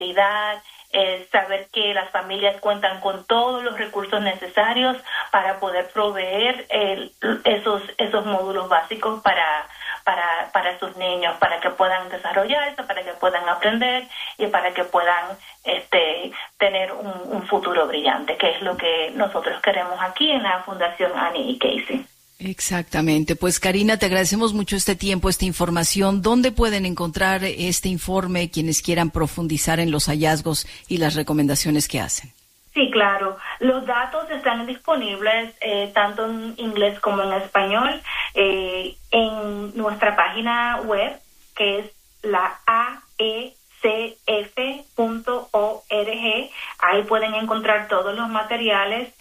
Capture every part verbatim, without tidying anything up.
Eh, saber que las familias cuentan con todos los recursos necesarios para poder proveer eh, esos esos módulos básicos para para para sus niños, para que puedan desarrollarse, para que puedan aprender y para que puedan este tener un, un futuro brillante, que es lo que nosotros queremos aquí en la Fundación Annie y Casey. Exactamente. Pues Karina, te agradecemos mucho este tiempo, esta información. ¿Dónde pueden encontrar este informe quienes quieran profundizar en los hallazgos y las recomendaciones que hacen? Sí, claro. Los datos están disponibles eh, tanto en inglés como en español eh, en nuestra página web, que es la A E C F punto org. Ahí pueden encontrar todos los materiales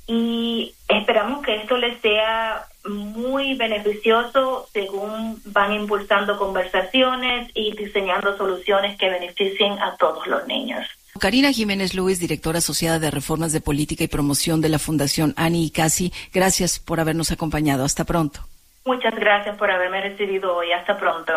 y esperamos que esto les sea muy beneficioso según van impulsando conversaciones y diseñando soluciones que beneficien a todos los niños. Karina Jiménez Lewis, directora asociada de Reformas de Política y Promoción de la Fundación Annie y Casey, gracias por habernos acompañado. Hasta pronto. Muchas gracias por haberme recibido hoy. Hasta pronto.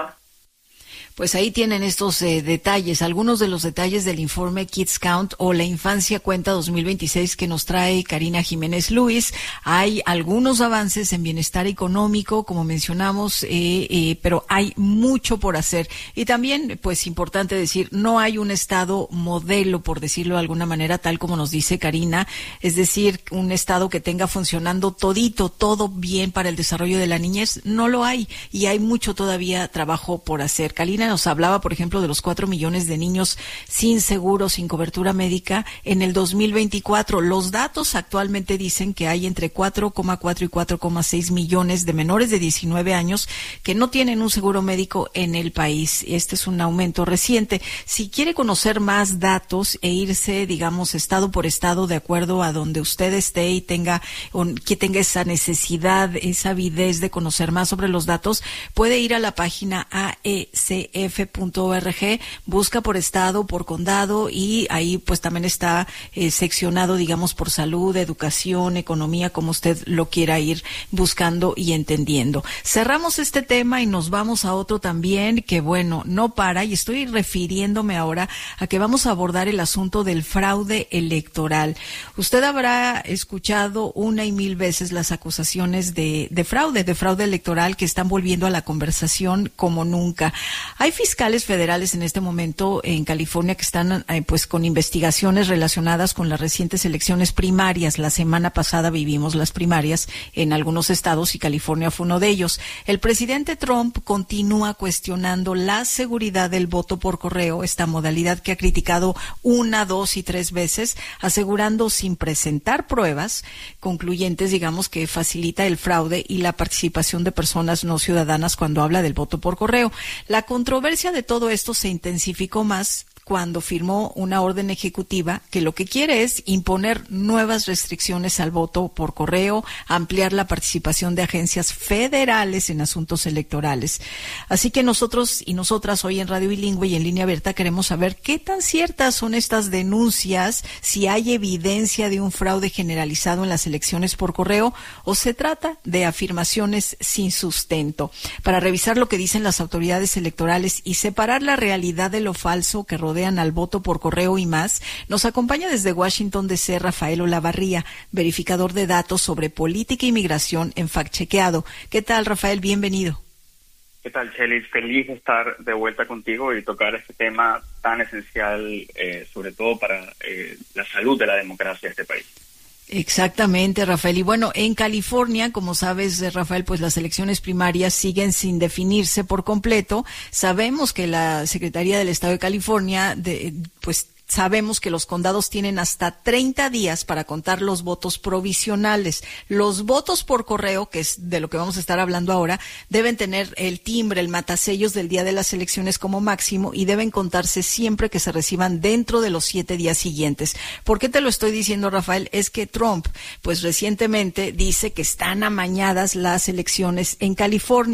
Pues ahí tienen estos eh, detalles, algunos de los detalles del informe Kids Count o La Infancia Cuenta dos mil veintiséis que nos trae Karina Jiménez Lewis. Hay algunos avances en bienestar económico, como mencionamos, eh, eh, pero hay mucho por hacer. Y también, pues, importante decir, no hay un Estado modelo, por decirlo de alguna manera, tal como nos dice Karina, es decir, un Estado que tenga funcionando todito, todo bien para el desarrollo de la niñez, no lo hay. Y hay mucho todavía trabajo por hacer. Karina nos hablaba, por ejemplo, de los cuatro millones de niños sin seguro, sin cobertura médica en el dos mil veinticuatro. Los datos actualmente dicen que hay entre cuatro coma cuatro y cuatro coma seis millones de menores de diecinueve años que no tienen un seguro médico en el país. Este es un aumento reciente. Si quiere conocer más datos e irse, digamos, estado por estado, de acuerdo a donde usted esté y tenga, que tenga esa necesidad, esa avidez de conocer más sobre los datos, puede ir a la página A E C F punto org, busca por estado, por condado, y ahí pues también está eh, seccionado, digamos, por salud, educación, economía, como usted lo quiera ir buscando y entendiendo. Cerramos este tema y nos vamos a otro también que, bueno, no para, y estoy refiriéndome ahora a que vamos a abordar el asunto del fraude electoral. Usted habrá escuchado una y mil veces las acusaciones de, de fraude, de fraude electoral que están volviendo a la conversación como nunca. Hay fiscales federales en este momento en California que están eh, pues con investigaciones relacionadas con las recientes elecciones primarias. La semana pasada vivimos las primarias en algunos estados y California fue uno de ellos. El presidente Trump continúa cuestionando la seguridad del voto por correo, esta modalidad que ha criticado una, dos y tres veces, asegurando sin presentar pruebas concluyentes, digamos, que facilita el fraude y la participación de personas no ciudadanas cuando habla del voto por correo. La controversia de todo esto se intensificó más cuando firmó una orden ejecutiva que lo que quiere es imponer nuevas restricciones al voto por correo, ampliar la participación de agencias federales en asuntos electorales. Así que nosotros y nosotras hoy en Radio Bilingüe y en Línea Abierta queremos saber qué tan ciertas son estas denuncias, si hay evidencia de un fraude generalizado en las elecciones por correo o se trata de afirmaciones sin sustento. Para revisar lo que dicen las autoridades electorales y separar la realidad de lo falso que rodea al voto por correo y más, nos acompaña desde Washington D C Rafael Olavarría, verificador de datos sobre política e inmigración en Fact Chequeado. ¿Qué tal, Rafael? Bienvenido. ¿Qué tal, Chelis? Feliz de estar de vuelta contigo y tocar este tema tan esencial, eh, sobre todo para eh, la salud de la democracia de este país. Exactamente, Rafael. Y bueno, en California, como sabes, Rafael, pues las elecciones primarias siguen sin definirse por completo. Sabemos que la Secretaría del Estado de California, de, pues sabemos que los condados tienen hasta treinta días para contar los votos provisionales. Los votos por correo, que es de lo que vamos a estar hablando ahora, deben tener el timbre, el matasellos del día de las elecciones como máximo y deben contarse siempre que se reciban dentro de los siete días siguientes. ¿Por qué te lo estoy diciendo, Rafael? Es que Trump, pues recientemente dice que están amañadas las elecciones en California.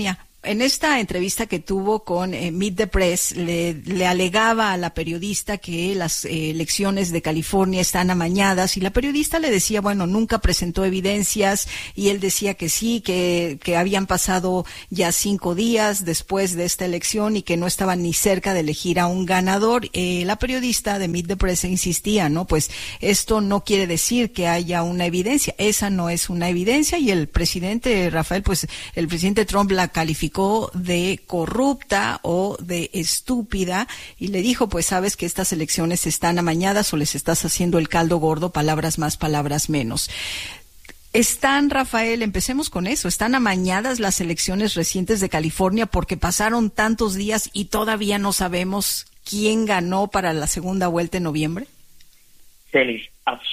en esta entrevista que tuvo con eh, Meet the Press, le, le alegaba a la periodista que las eh, elecciones de California están amañadas, y la periodista le decía, bueno, nunca presentó evidencias, y él decía que sí, que, que habían pasado ya cinco días después de esta elección y que no estaban ni cerca de elegir a un ganador. Eh, la periodista de Meet the Press insistía, ¿no? Pues esto no quiere decir que haya una evidencia, esa no es una evidencia, y el presidente Rafael, pues el presidente Trump la calificó de corrupta o de estúpida, y le dijo, pues sabes que estas elecciones están amañadas o les estás haciendo el caldo gordo, palabras más, palabras menos. Están, Rafael, empecemos con eso, ¿están amañadas las elecciones recientes de California porque pasaron tantos días y todavía no sabemos quién ganó para la segunda vuelta en noviembre? Celis,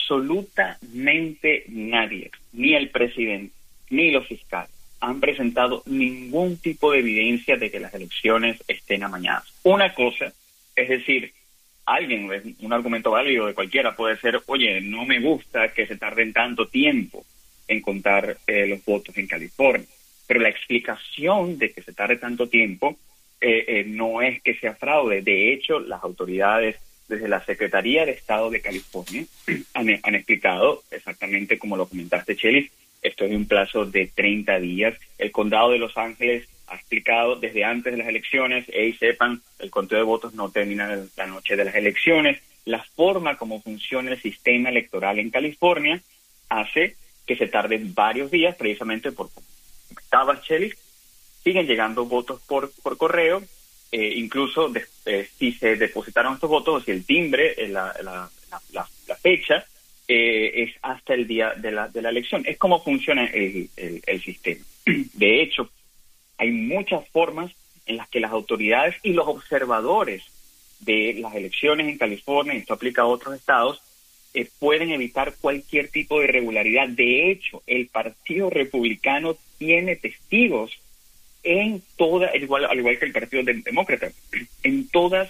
absolutamente nadie, ni el presidente, ni los fiscales, han presentado ningún tipo de evidencia de que las elecciones estén amañadas. Una cosa, es decir, alguien, un argumento válido de cualquiera puede ser, oye, no me gusta que se tarden tanto tiempo en contar eh, los votos en California. Pero la explicación de que se tarde tanto tiempo eh, eh, no es que sea fraude. De hecho, las autoridades desde la Secretaría de Estado de California han, han explicado exactamente como lo comentaste, Chelis. Esto es de un plazo de treinta días. El condado de Los Ángeles ha explicado desde antes de las elecciones, y sepan, el conteo de votos no termina la noche de las elecciones. La forma como funciona el sistema electoral en California hace que se tarden varios días, precisamente por, como comentabas, Chelis, siguen llegando votos por, por correo, eh, incluso de, eh, si se depositaron estos votos, o si el timbre, eh, la, la, la, la, la fecha, Eh, es hasta el día de la, de la elección. Es como funciona el, el, el sistema. De hecho, hay muchas formas en las que las autoridades y los observadores de las elecciones en California, y esto aplica a otros estados, eh, pueden evitar cualquier tipo de irregularidad. De hecho, el Partido Republicano tiene testigos en toda, igual, al igual que el Partido Demócrata, en todas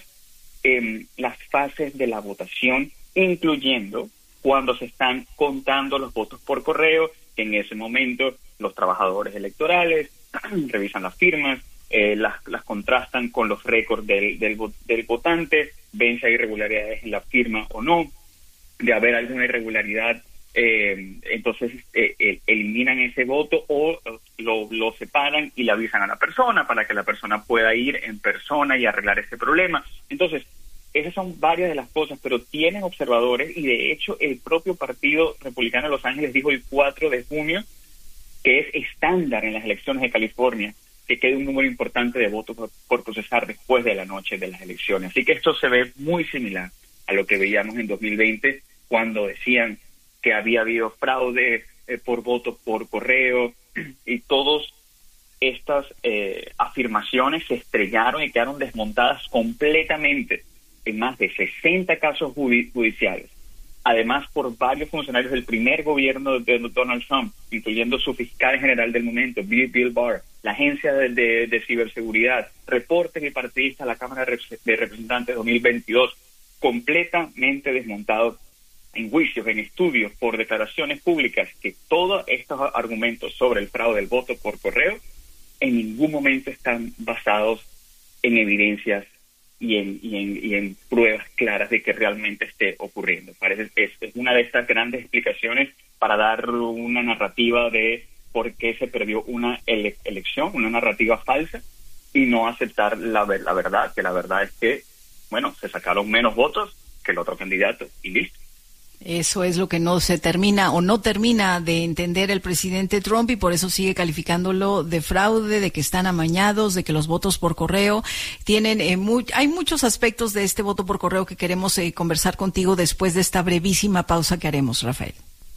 eh, las fases de la votación, incluyendo cuando se están contando los votos por correo. En ese momento los trabajadores electorales revisan las firmas, eh, las, las contrastan con los récords del, del, del votante, ven si hay irregularidades en la firma o no. De haber alguna irregularidad, eh, entonces eh, eh, eliminan ese voto o lo, lo separan y le avisan a la persona para que la persona pueda ir en persona y arreglar ese problema. Entonces, esas son varias de las cosas, pero tienen observadores, y de hecho el propio Partido Republicano de Los Ángeles dijo el cuatro de junio que es estándar en las elecciones de California que quede un número importante de votos por, por procesar después de la noche de las elecciones. Así que esto se ve muy similar a lo que veíamos en dos mil veinte, cuando decían que había habido fraude eh, por votos por correo, y todas estas eh, afirmaciones se estrellaron y quedaron desmontadas completamente en más de sesenta casos judiciales, además por varios funcionarios del primer gobierno de Donald Trump, incluyendo su fiscal general del momento, Bill, Bill Barr, la Agencia de, de, de Ciberseguridad, reportes bipartidistas a la Cámara de Representantes dos mil veintidós, completamente desmontados en juicios, en estudios, por declaraciones públicas, que todos estos argumentos sobre el fraude del voto por correo en ningún momento están basados en evidencias y en, y en, y en pruebas claras de que realmente esté ocurriendo. Parece es, es una de estas grandes explicaciones para dar una narrativa de por qué se perdió una ele elección, una narrativa falsa, y no aceptar la, la verdad, que la verdad es que, bueno, se sacaron menos votos que el otro candidato, y listo. Eso es lo que no se termina o no termina de entender el presidente Trump, y por eso sigue calificándolo de fraude, de que están amañados, de que los votos por correo tienen eh, muy, hay muchos aspectos de este voto por correo que queremos eh, conversar contigo después de esta brevísima pausa que haremos, Rafael.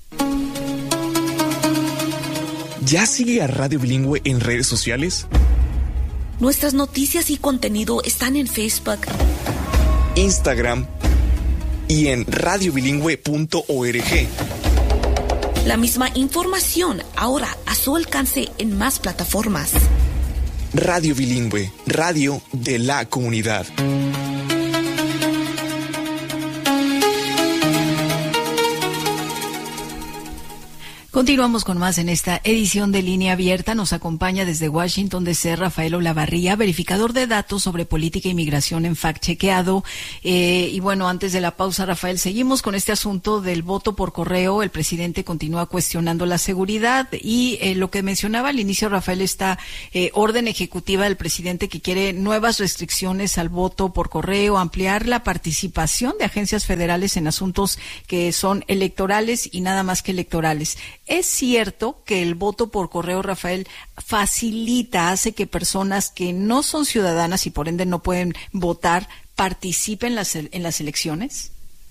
¿Ya sigue a Radio Bilingüe en redes sociales? Nuestras noticias y contenido están en Facebook, Instagram y en radio bilingüe punto org. La misma información ahora a su alcance en más plataformas. Radio Bilingüe, radio de la comunidad. Continuamos con más en esta edición de Línea Abierta. Nos acompaña desde Washington D C Rafael Olavarría, verificador de datos sobre política e inmigración en Fact Chequeado. Eh, y bueno, antes de la pausa, Rafael, seguimos con este asunto del voto por correo. El presidente continúa cuestionando la seguridad y eh, lo que mencionaba al inicio, Rafael, esta eh, orden ejecutiva del presidente que quiere nuevas restricciones al voto por correo, ampliar la participación de agencias federales en asuntos que son electorales y nada más que electorales. ¿Es cierto que el voto por correo, Rafael, facilita, hace que personas que no son ciudadanas y por ende no pueden votar participen en las, en las elecciones?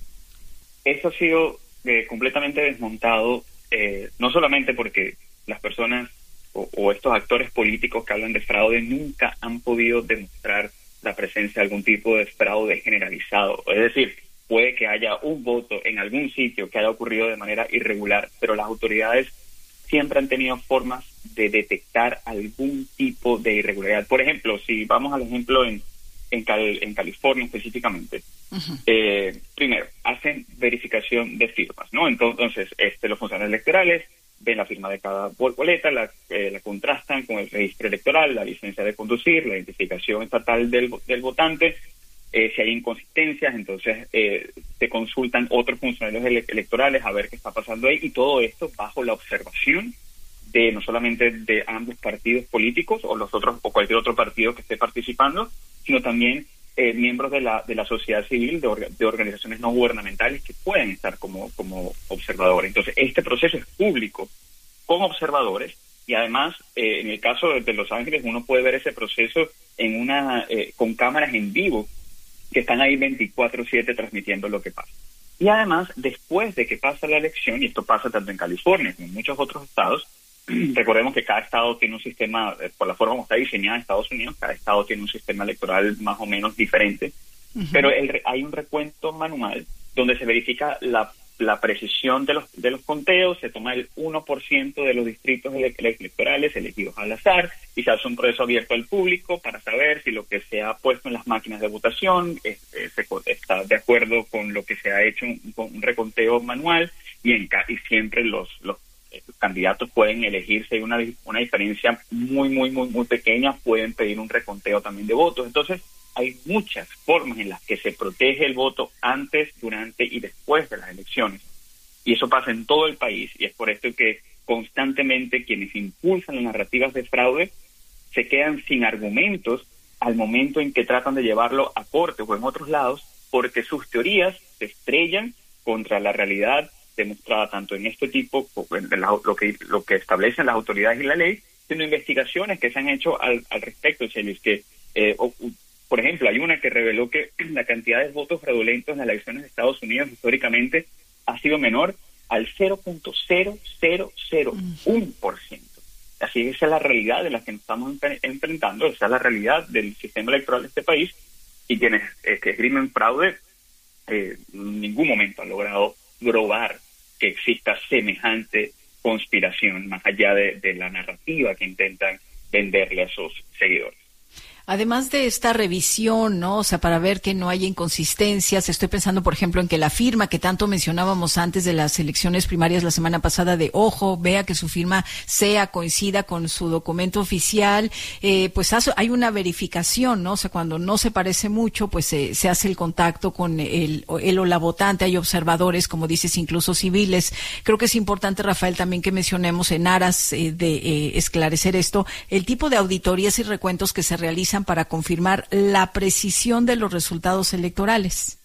Eso ha sido eh, completamente desmontado, eh, no solamente porque las personas o, o estos actores políticos que hablan de fraude nunca han podido demostrar la presencia de algún tipo de fraude generalizado. Es decir, puede que haya un voto en algún sitio que haya ocurrido de manera irregular, pero las autoridades siempre han tenido formas de detectar algún tipo de irregularidad. Por ejemplo, si vamos al ejemplo en en, Cal, en California específicamente, uh-huh. eh, primero, hacen verificación de firmas, ¿no? Entonces, este, los funcionarios electorales ven la firma de cada boleta, la, eh, la contrastan con el registro electoral, la licencia de conducir, la identificación estatal del, del votante. Eh, si hay inconsistencias, entonces eh, se consultan otros funcionarios ele- electorales a ver qué está pasando ahí, y todo esto bajo la observación de no solamente de ambos partidos políticos o los otros o cualquier otro partido que esté participando, sino también eh, miembros de la de la sociedad civil, de, orga- de organizaciones no gubernamentales que pueden estar como como observadores. Entonces, este proceso es público con observadores, y además eh, en el caso de, de Los Ángeles uno puede ver ese proceso en una eh, con cámaras en vivo que están ahí veinticuatro siete transmitiendo lo que pasa. Y además, después de que pasa la elección, y esto pasa tanto en California como en muchos otros estados, recordemos que cada estado tiene un sistema, por la forma como está diseñada Estados Unidos, cada estado tiene un sistema electoral más o menos diferente, uh-huh. pero el, hay un recuento manual donde se verifica la, la precisión de los, de los conteos, se toma el uno por ciento de los distritos ele- electorales elegidos al azar, y se hace un proceso abierto al público para saber si lo que se ha puesto en las máquinas de votación es, es, está de acuerdo con lo que se ha hecho, un, un reconteo manual, y, en, y siempre los, los los candidatos pueden elegir si hay una, una diferencia muy, muy, muy, muy pequeña, pueden pedir un reconteo también de votos. Entonces, hay muchas formas en las que se protege el voto antes, durante y después de las elecciones. Y eso pasa en todo el país, y es por esto que constantemente quienes impulsan las narrativas de fraude se quedan sin argumentos al momento en que tratan de llevarlo a corte o en otros lados, porque sus teorías se estrellan contra la realidad demostrada tanto en este tipo, en la, lo que lo que establecen las autoridades y la ley, sino investigaciones que se han hecho al, al respecto, Chelis, que, eh, o, por ejemplo, hay una que reveló que la cantidad de votos fraudulentos en las elecciones de Estados Unidos históricamente ha sido menor al cero punto cero cero cero uno por ciento. Así que esa es la realidad de la que nos estamos enfrentando, esa es la realidad del sistema electoral de este país, y quienes eh, que esgrimen fraude eh, en ningún momento han logrado probar que exista semejante conspiración más allá de, de la narrativa que intentan venderle a sus seguidores. Además de esta revisión, ¿no? O sea, para ver que no haya inconsistencias, estoy pensando, por ejemplo, en que la firma que tanto mencionábamos antes de las elecciones primarias la semana pasada, de ojo, vea que su firma sea, coincida con su documento oficial, eh, pues hay una verificación, ¿no? O sea, cuando no se parece mucho, pues eh, se hace el contacto con el, el o la votante, hay observadores, como dices, incluso civiles. Creo que es importante, Rafael, también que mencionemos en aras eh, de eh, esclarecer esto, el tipo de auditorías y recuentos que se realizan para confirmar la precisión de los resultados electorales.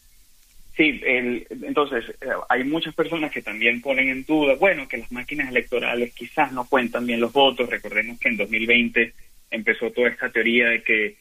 Sí, el, entonces hay muchas personas que también ponen en duda, bueno, que las máquinas electorales quizás no cuentan bien los votos. Recordemos que en dos mil veinte empezó toda esta teoría de que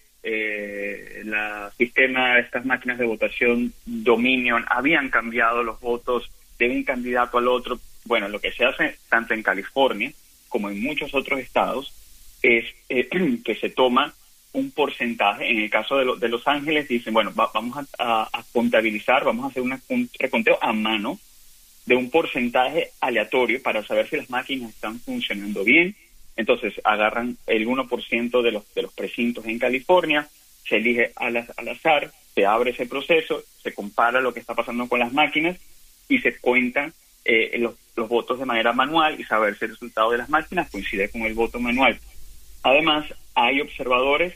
eh, la sistema de estas máquinas de votación Dominion habían cambiado los votos de un candidato al otro. Bueno, lo que se hace tanto en California como en muchos otros estados es eh, que se toma un porcentaje. En el caso de, lo, de Los Ángeles dicen, bueno, va, vamos a, a, a contabilizar, vamos a hacer una, un reconteo a mano de un porcentaje aleatorio para saber si las máquinas están funcionando bien. Entonces agarran el uno por ciento de los de los precintos en California, se elige al, al azar, se abre ese proceso, se compara lo que está pasando con las máquinas y se cuentan eh, los, los votos de manera manual y saber si el resultado de las máquinas coincide con el voto manual. Además, hay observadores,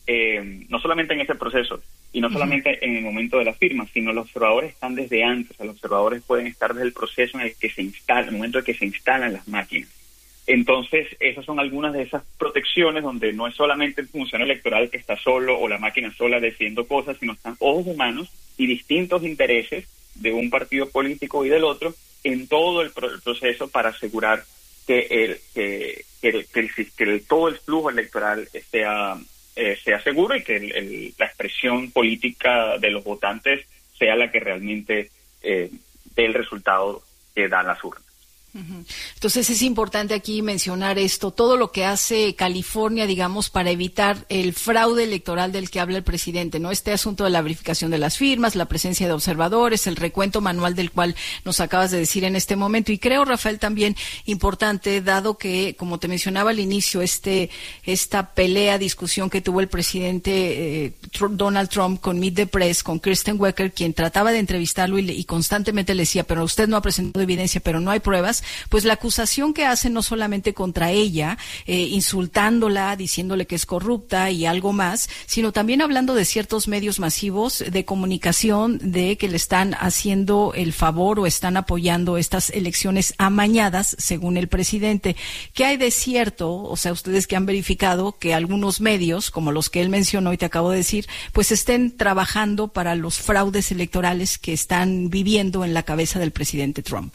eh, no solamente en ese proceso, y no solamente uh-huh. en el momento de la firma, sino los observadores están desde antes. Los observadores pueden estar desde el proceso en el que se instala, el momento en que se instalan las máquinas. Entonces, esas son algunas de esas protecciones donde no es solamente el funcionario electoral que está solo o la máquina sola decidiendo cosas, sino están ojos humanos y distintos intereses de un partido político y del otro en todo el, pro- el proceso para asegurar que el que, que, el, que, el, que el, todo el flujo electoral sea eh, sea seguro y que el, el, la expresión política de los votantes sea la que realmente eh, dé el resultado que dan las urnas. Entonces es importante aquí mencionar esto, todo lo que hace California, digamos, para evitar el fraude electoral del que habla el presidente, ¿no? Este asunto de la verificación de las firmas, la presencia de observadores, el recuento manual del cual nos acabas de decir en este momento. Y creo, Rafael, también importante, dado que, como te mencionaba al inicio, este esta pelea, discusión que tuvo el presidente eh, Donald Trump con Meet the Press, con Kristen Welker, quien trataba de entrevistarlo y, y constantemente le decía, pero usted no ha presentado evidencia, pero no hay pruebas. Pues la acusación que hacen no solamente contra ella, eh, insultándola, diciéndole que es corrupta y algo más, sino también hablando de ciertos medios masivos de comunicación de que le están haciendo el favor o están apoyando estas elecciones amañadas, según el presidente. ¿Qué hay de cierto? O sea, ustedes que han verificado que algunos medios, como los que él mencionó y te acabo de decir, pues estén trabajando para los fraudes electorales que están viviendo en la cabeza del presidente Trump.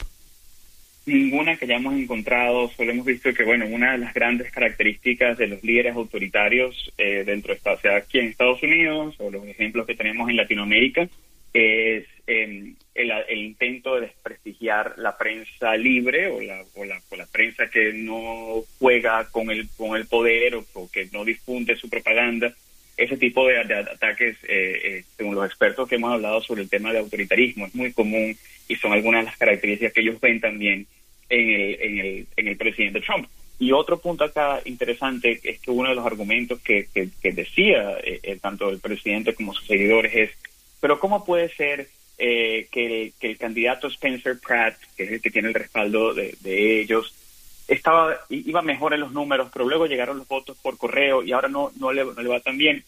Ninguna que hayamos encontrado. Solo hemos visto que, bueno, una de las grandes características de los líderes autoritarios eh, dentro de Estados, sea aquí en Estados Unidos o los ejemplos que tenemos en Latinoamérica, es eh, el, el intento de desprestigiar la prensa libre o la, o la, o la prensa que no juega con el, con el poder o, o que no difunde su propaganda. Ese tipo de, de ataques, eh, eh, según los expertos que hemos hablado sobre el tema de autoritarismo, es muy común y son algunas de las características que ellos ven también en el, en el, en el presidente Trump. Y otro punto acá interesante es que uno de los argumentos que, que, que decía eh, tanto el presidente como sus seguidores es, pero ¿cómo puede ser eh, que, el, que el candidato Spencer Pratt, que es el que tiene el respaldo de, de ellos, estaba iba mejor en los números, pero luego llegaron los votos por correo y ahora no no le, no le va tan bien?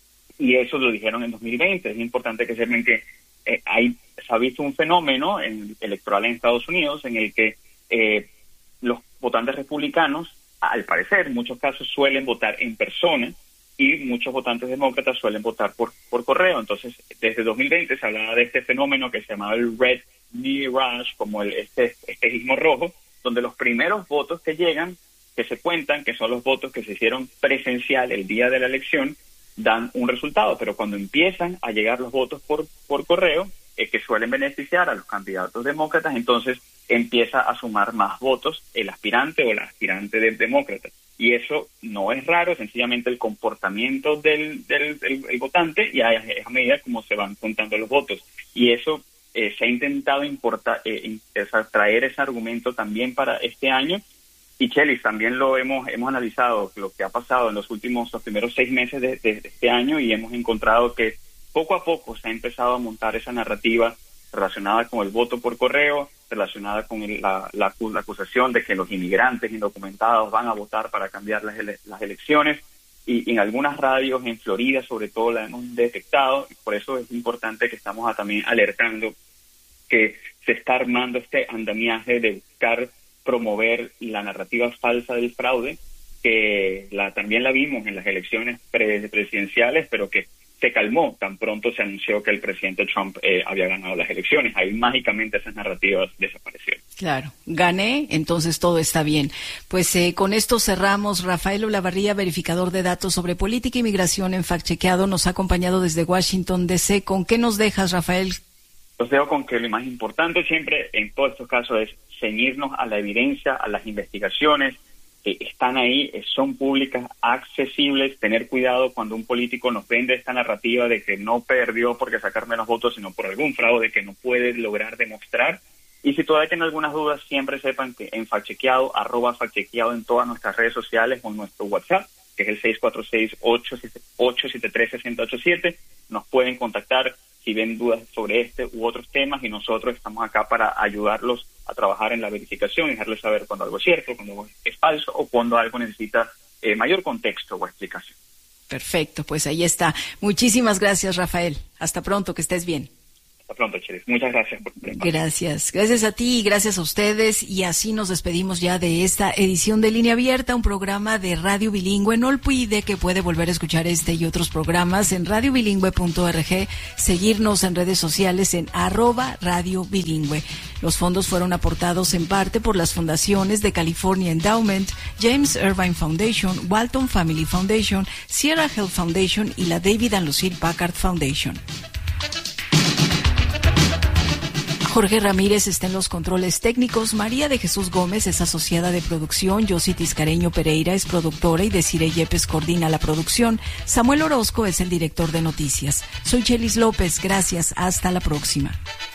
Y eso lo dijeron en dos mil veinte. Es importante que sepan que eh, hay, se ha visto un fenómeno en, electoral en Estados Unidos en el que eh, los votantes republicanos, al parecer, en muchos casos suelen votar en persona y muchos votantes demócratas suelen votar por, por correo. Entonces, desde dos mil veinte se hablaba de este fenómeno que se llamaba el Red Mirage, como el este espejismo rojo, donde los primeros votos que llegan, que se cuentan, que son los votos que se hicieron presencial el día de la elección, dan un resultado, pero cuando empiezan a llegar los votos por, por correo, eh, que suelen beneficiar a los candidatos demócratas, entonces empieza a sumar más votos el aspirante o la aspirante del demócrata. Y eso no es raro, es sencillamente el comportamiento del, del, del el votante y a, a medida como se van contando los votos. Y eso eh, se ha intentado importar, eh, traer ese argumento también para este año. Y Chelis, también lo hemos hemos analizado lo que ha pasado en los últimos, los primeros seis meses de, de, de este año y hemos encontrado que poco a poco se ha empezado a montar esa narrativa relacionada con el voto por correo, relacionada con el, la, la, la acusación de que los inmigrantes indocumentados van a votar para cambiar las, ele, las elecciones. Y, y en algunas radios en Florida, sobre todo, la hemos detectado. Y por eso es importante que estamos a, también alertando que se está armando este andamiaje de buscar promover la narrativa falsa del fraude, que la también la vimos en las elecciones pre- presidenciales, pero que se calmó tan pronto se anunció que el presidente Trump eh, había ganado las elecciones. Ahí mágicamente esas narrativas desaparecieron. Claro, gané, entonces todo está bien. Pues eh, con esto cerramos. Rafael Olavarría, verificador de datos sobre política y migración en Fact Chequeado, nos ha acompañado desde Washington, D C ¿Con qué nos dejas, Rafael? Los dejo con que lo más importante siempre en todos estos casos es ceñirnos a la evidencia, a las investigaciones que están ahí, son públicas, accesibles. Tener cuidado cuando un político nos vende esta narrativa de que no perdió porque sacar menos votos, sino por algún fraude que no puede lograr demostrar. Y si todavía tienen algunas dudas, siempre sepan que en factchequeado, arroba factchequeado en todas nuestras redes sociales o en nuestro WhatsApp, que es el seis cuatro seis, ocho siete tres, seis cero ocho siete. Nos pueden contactar si ven dudas sobre este u otros temas, y nosotros estamos acá para ayudarlos a trabajar en la verificación y dejarles saber cuando algo es cierto, cuando algo es falso o cuando algo necesita eh, mayor contexto o explicación. Perfecto, pues ahí está. Muchísimas gracias, Rafael. Hasta pronto, que estés bien. Hasta pronto, Chelis. Muchas gracias por tu tiempo. Gracias. Gracias a ti y gracias a ustedes. Y así nos despedimos ya de esta edición de Línea Abierta, un programa de Radio Bilingüe. No olvide que puede volver a escuchar este y otros programas en radio bilingüe punto org, seguirnos en redes sociales en arroba Radio Bilingüe. Los fondos fueron aportados en parte por las fundaciones de California Endowment, James Irvine Foundation, Walton Family Foundation, Sierra Health Foundation y la David and Lucille Packard Foundation. Jorge Ramírez está en los controles técnicos, María de Jesús Gómez es asociada de producción, Yossi Tiscareño Pereira es productora y Desiree Yepes coordina la producción, Samuel Orozco es el director de noticias. Soy Chelis López, gracias, hasta la próxima.